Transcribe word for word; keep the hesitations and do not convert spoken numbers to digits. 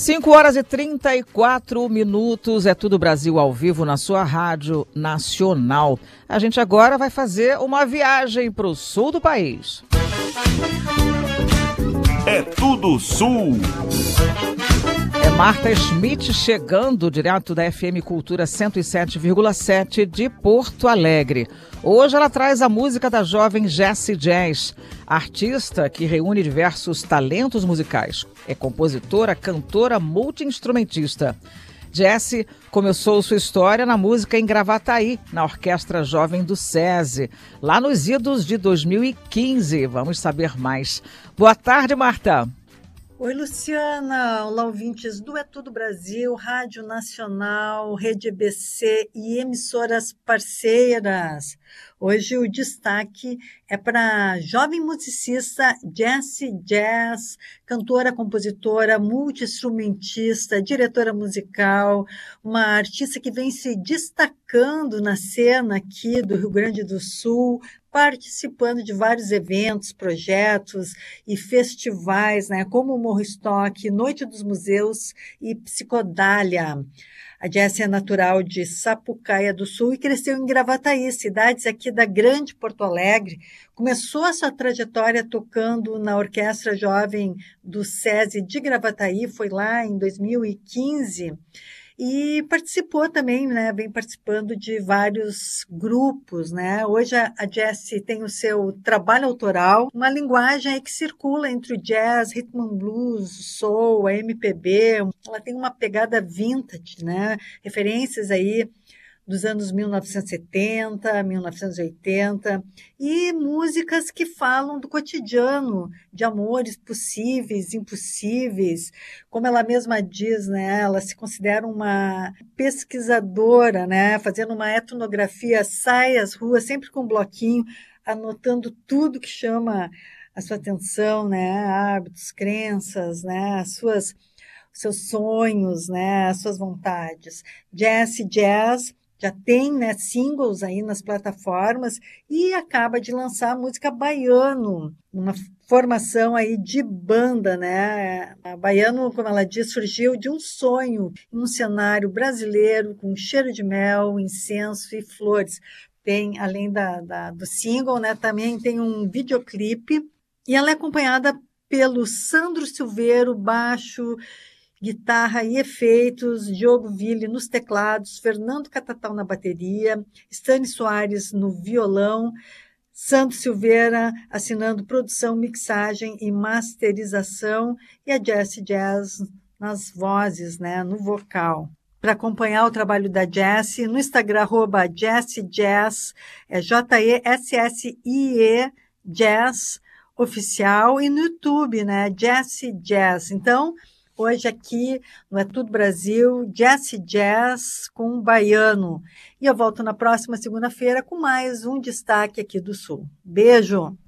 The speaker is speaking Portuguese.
cinco horas e trinta e quatro minutos, é Tudo Brasil ao vivo na sua Rádio Nacional. A gente agora vai fazer uma viagem para o sul do país. É Tudo Sul. É Marta Schmidt chegando direto da F M Cultura cento e sete vírgula sete de Porto Alegre. Hoje ela traz a música da jovem Jessie Jazz, artista que reúne diversos talentos musicais. É compositora, cantora, multi-instrumentista. Jessie começou sua história na música em Gravataí, na Orquestra Jovem do SESI, lá nos idos de dois mil e quinze. Vamos saber mais. Boa tarde, Marta. Oi, Luciana. Olá, ouvintes do É Tudo Brasil, Rádio Nacional, Rede E B C e emissoras parceiras. Hoje o destaque é para a jovem musicista Jessie Jazz, cantora, compositora, multi-instrumentista, diretora musical, uma artista que vem se destacando na cena aqui do Rio Grande do Sul, participando de vários eventos, projetos e festivais, né, como o Morro Stock, Noite dos Museus e Psicodália. A Jessie é natural de Sapucaia do Sul e cresceu em Gravataí, cidades aqui da Grande Porto Alegre. Começou a sua trajetória tocando na Orquestra Jovem do SESI de Gravataí, foi lá em dois mil e quinze. E participou também, né, vem participando de vários grupos, né? Hoje a, a Jessie tem o seu trabalho autoral, uma linguagem aí que circula entre o jazz, rhythm and blues, soul, a M P B. Ela tem uma pegada vintage, né? Referências aí dos anos mil novecentos e setenta, mil novecentos e oitenta, e músicas que falam do cotidiano, de amores possíveis, impossíveis. Como ela mesma diz, né, ela se considera uma pesquisadora, né, fazendo uma etnografia, sai às ruas sempre com um bloquinho, anotando tudo que chama a sua atenção, né, hábitos, crenças, né, as suas, seus sonhos, né, as suas vontades. Jessie Jazz já tem, né, singles aí nas plataformas e acaba de lançar a música Baiano, uma formação aí de banda, né? A Baiano, como ela diz, surgiu de um sonho, em um cenário brasileiro com cheiro de mel, incenso e flores. Tem, além da, da, do single, né, também tem um videoclipe e ela é acompanhada pelo Sandro Silveiro, baixo, guitarra e efeitos, Diogo Ville nos teclados, Fernando Catatal na bateria, Stani Soares no violão, Sandro Silveira assinando produção, mixagem e masterização e a Jessie Jazz nas vozes, né, no vocal. Para acompanhar o trabalho da Jessie, no Instagram, arroba Jessie Jazz, é J E S S I E Jazz oficial, e no YouTube, né, Jessie Jazz. Então, hoje aqui no É Tudo Brasil, Jessie Jazz com Baiano. E eu volto na próxima segunda-feira com mais um destaque aqui do Sul. Beijo!